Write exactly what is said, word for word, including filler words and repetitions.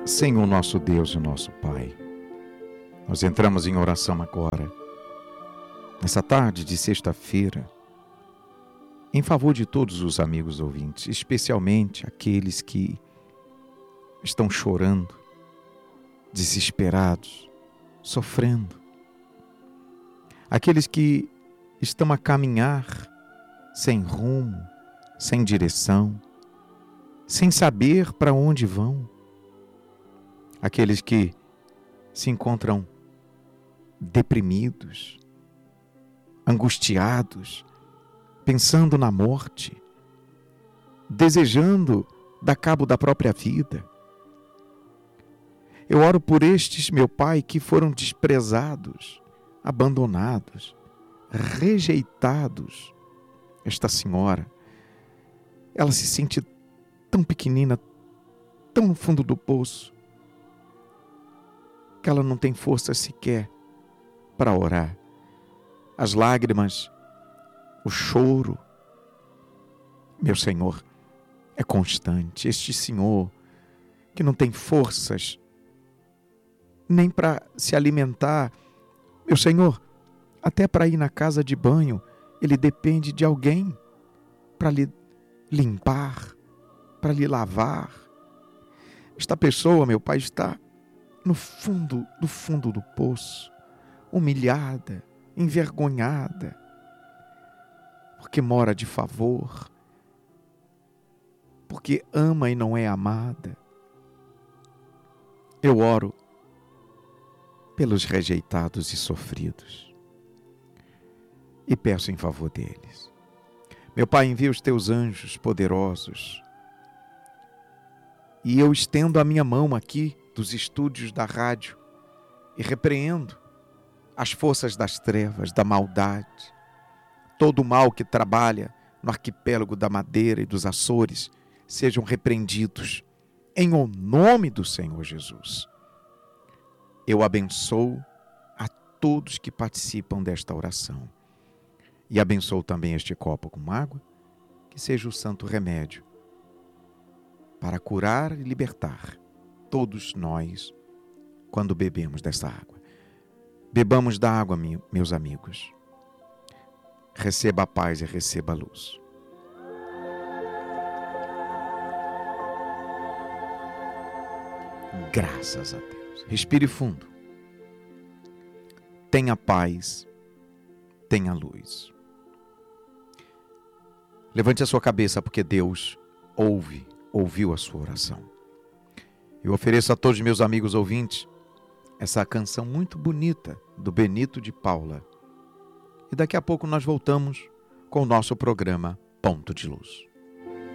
Senhor nosso Deus e nosso Pai, nós entramos em oração agora, nessa tarde de sexta-feira, em favor de todos os amigos ouvintes, especialmente aqueles que estão chorando, desesperados, sofrendo. Aqueles que estão a caminhar sem rumo, sem direção, sem saber para onde vão. Aqueles que se encontram deprimidos, angustiados, pensando na morte, desejando dar cabo da própria vida. Eu oro por estes, meu Pai, que foram desprezados, abandonados, rejeitados. Esta senhora, ela se sente tão pequenina, tão no fundo do poço, que ela não tem força sequer para orar. As lágrimas, o choro, meu Senhor, é constante. Este Senhor que não tem forças nem para se alimentar, meu Senhor, até para ir na casa de banho, ele depende de alguém para lhe limpar, para lhe lavar. Esta pessoa, meu Pai, está no fundo, do fundo do poço, humilhada, envergonhada, porque mora de favor, porque ama e não é amada. Eu oro pelos rejeitados e sofridos e peço em favor deles. Meu Pai, envia os teus anjos poderosos e eu estendo a minha mão aqui dos estúdios da rádio e repreendo as forças das trevas, da maldade, todo o mal que trabalha no arquipélago da Madeira e dos Açores, sejam repreendidos em o nome do Senhor Jesus. Eu abençoo a todos que participam desta oração e abençoo também este copo com água, que seja o santo remédio para curar e libertar todos nós quando bebemos dessa água. Bebamos da água, meus amigos. Receba a paz e receba a luz. Graças a Deus. Respire fundo. Tenha paz, tenha luz. Levante a sua cabeça, porque Deus ouve, ouviu a sua oração. Eu ofereço a todos os meus amigos ouvintes essa canção muito bonita do Benito de Paula. E daqui a pouco nós voltamos com o nosso programa Ponto de Luz.